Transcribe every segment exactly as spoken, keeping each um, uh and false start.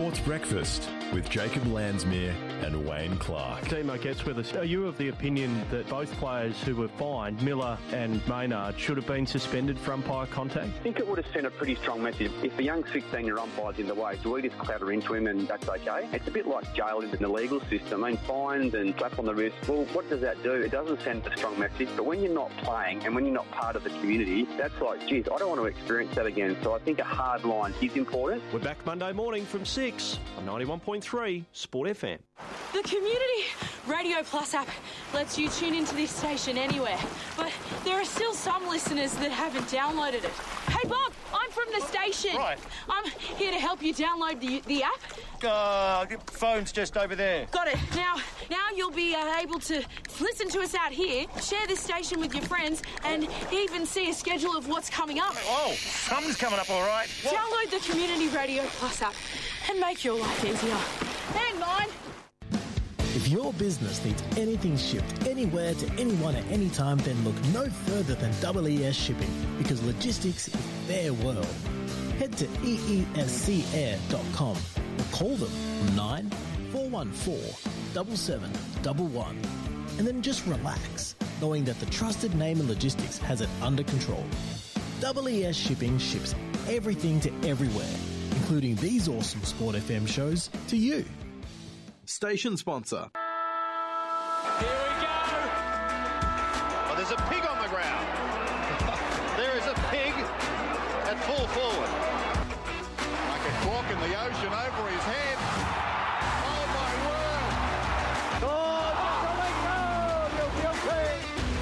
Sports Breakfast with Jacob Landsmere and Wayne Clark. Timo gets with us. Are you of the opinion that both players who were fined, Miller and Maynard, should have been suspended for umpire contact? I think it would have sent a pretty strong message. If a young sixteen-year umpire's in the way, do we just clatter into him and that's okay? It's a bit like jail in the legal system. I mean, fines and slap on the wrist. Well, what does that do? It doesn't send a strong message. But when you're not playing and when you're not part of the community, that's like, geez, I don't want to experience that again. So I think a hard line is important. We're back Monday morning from six on ninety-one point three Sport F M. The Community Radio Plus app lets you tune into this station anywhere, but there are still some listeners that haven't downloaded it. Hey Bob, I'm from the station. Right. I'm here to help you download the the app. Uh, phone's just over there. Got it. Now, now you'll be uh, able to listen to us out here, share this station with your friends, and even see a schedule of what's coming up. Oh, something's coming up, all right. What? Download the Community Radio Plus app and make your life easier. And mine. If your business needs anything shipped anywhere to anyone at any time, then look no further than W E S Shipping, because logistics is their world. Head to E E S C air dot com or call them on nine four one four, seven seven one one, and then just relax, knowing that the trusted name in logistics has it under control. W E S Shipping ships everything to everywhere, including these awesome Sport F M shows to you. Station sponsor. Here we go. Oh, there's a pig on the ground. There is a pig at full forward. Like a cork in the ocean over his head. Oh, my word. Oh, Nicolino, you're guilty.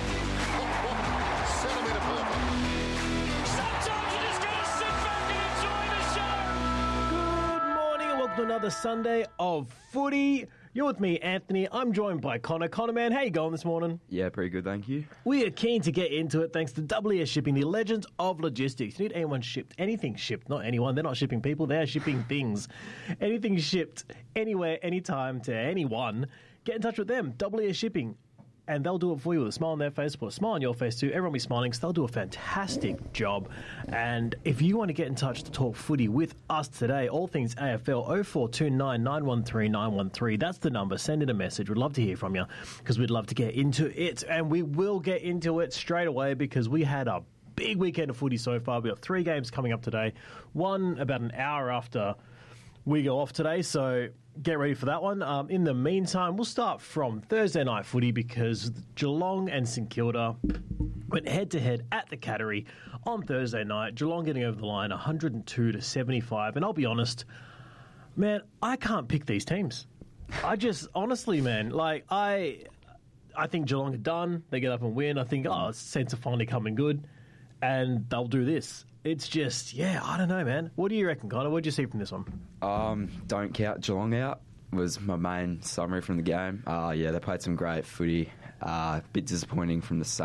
Centimetre perfect. Sometimes you just got to sit back and enjoy the show. Good morning and welcome to another Sunday of footy. You're with me, Anthony. I'm joined by Connor. Connor, man, how you going this morning? Yeah, pretty good, thank you. We are keen to get into it thanks to W E S Shipping, the legends of logistics. You need anyone shipped, anything shipped, not anyone. They're not shipping people, they're shipping things. Anything shipped anywhere, anytime to anyone, get in touch with them, W E S Shipping. And they'll do it for you with a smile on their face, put a smile on your face too. Everyone will be smiling, so they'll do a fantastic job. And if you want to get in touch to talk footy with us today, all things A F L, oh four two nine, nine one three, nine one three. That's the number. Send in a message. We'd love to hear from you because we'd love to get into it. And we will get into it straight away because we had a big weekend of footy so far. We've got three games coming up today. One about an hour after we go off today, so get ready for that one. Um, in the meantime, we'll start from Thursday night footy because Geelong and St Kilda went head-to-head at the Cattery on Thursday night. Geelong getting over the line one hundred two to seventy-five. And I'll be honest, man, I can't pick these teams. I just, honestly, man, like, I I think Geelong are done. They get up and win. I think, oh, Saints are finally coming good. And they'll do this. It's just, yeah, I don't know, man. What do you reckon, Connor? What did you see from this one? Um, don't count Geelong out was my main summary from the game. Uh, yeah, they played some great footy. Uh, a bit disappointing from the